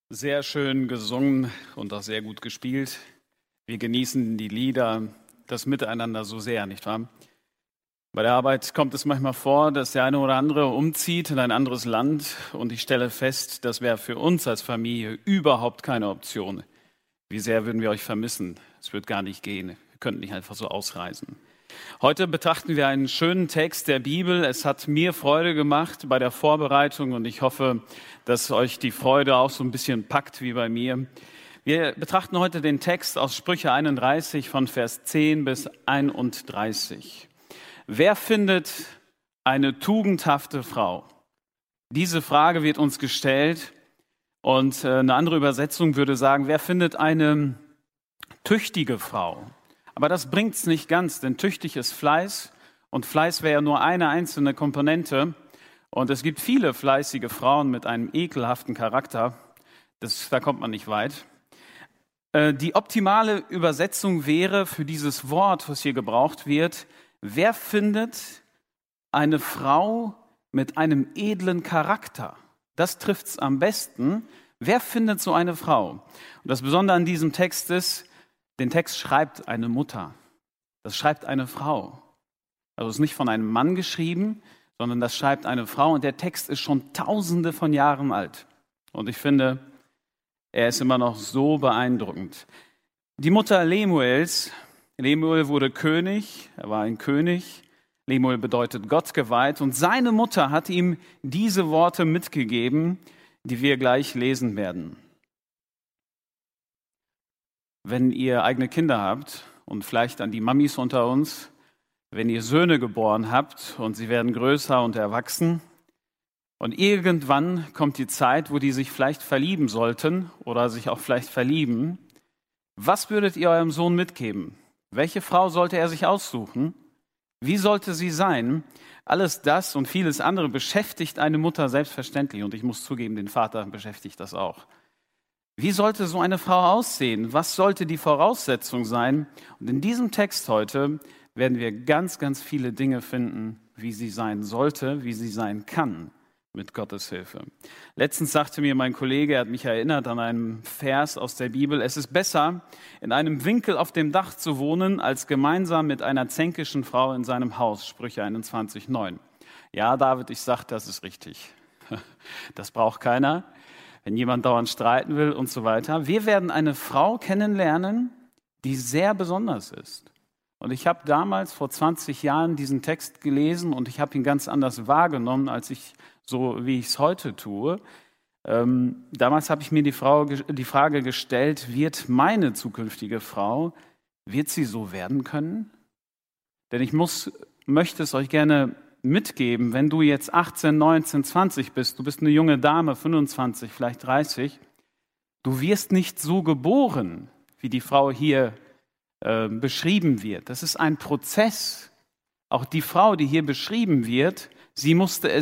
Sehr schön gesungen und auch sehr gut gespielt. Wir genießen die Lieder, das Miteinander so sehr, nicht wahr? Bei der Arbeit kommt es manchmal vor, dass der eine oder andere umzieht in ein anderes Land und ich stelle fest, das wäre für uns als Familie überhaupt keine Option. Wie sehr würden wir euch vermissen? Es wird gar nicht gehen. Wir könnten nicht einfach so ausreisen. Heute betrachten wir einen schönen Text der Bibel. Es hat mir Freude gemacht bei der Vorbereitung und ich hoffe, dass euch die Freude auch so ein bisschen packt wie bei mir. Wir betrachten heute den Text aus Sprüche 31 von Vers 10 bis 31. Wer findet eine tugendhafte Frau? Diese Frage wird uns gestellt und eine andere Übersetzung würde sagen, wer findet eine tüchtige Frau? Aber das bringt es nicht ganz, denn tüchtig ist Fleiß und Fleiß wäre ja nur eine einzelne Komponente. Und es gibt viele fleißige Frauen mit einem ekelhaften Charakter. Da kommt man nicht weit. Die optimale Übersetzung wäre für dieses Wort, was hier gebraucht wird, wer findet eine Frau mit einem edlen Charakter? Das trifft es am besten. Wer findet so eine Frau? Und das Besondere an diesem Text ist, den Text schreibt eine Mutter, das schreibt eine Frau. Also es ist nicht von einem Mann geschrieben, sondern das schreibt eine Frau und der Text ist schon tausende von Jahren alt. Und ich finde, er ist immer noch so beeindruckend. Die Mutter Lemuels, Lemuel wurde König, er war ein König, Lemuel bedeutet Gott geweiht und seine Mutter hat ihm diese Worte mitgegeben, die wir gleich lesen werden. Wenn ihr eigene Kinder habt und vielleicht an die Mamis unter uns, wenn ihr Söhne geboren habt und sie werden größer und erwachsen und irgendwann kommt die Zeit, wo die sich vielleicht verlieben sollten oder sich auch vielleicht verlieben, was würdet ihr eurem Sohn mitgeben? Welche Frau sollte er sich aussuchen? Wie sollte sie sein? Alles das und vieles andere beschäftigt eine Mutter selbstverständlich und ich muss zugeben, den Vater beschäftigt das auch. Wie sollte so eine Frau aussehen? Was sollte die Voraussetzung sein? Und in diesem Text heute werden wir ganz, ganz viele Dinge finden, wie sie sein sollte, wie sie sein kann, mit Gottes Hilfe. Letztens sagte mir mein Kollege, er hat mich erinnert an einen Vers aus der Bibel, es ist besser, in einem Winkel auf dem Dach zu wohnen, als gemeinsam mit einer zänkischen Frau in seinem Haus, Sprüche 21,9. Ja, David, ich sag, das ist richtig. Das braucht keiner. Wenn jemand dauernd streiten will und so weiter. Wir werden eine Frau kennenlernen, die sehr besonders ist. Und ich habe damals vor 20 Jahren diesen Text gelesen und ich habe ihn ganz anders wahrgenommen, als wie ich es heute tue. Damals habe ich mir die Frage gestellt, wird meine zukünftige Frau, wird sie so werden können? Denn ich möchte es euch gerne mitgeben, wenn du jetzt 18, 19, 20 bist, du bist eine junge Dame, 25, vielleicht 30, du wirst nicht so geboren, wie die Frau hier beschrieben wird. Das ist ein Prozess. Auch die Frau, die hier beschrieben wird, sie musste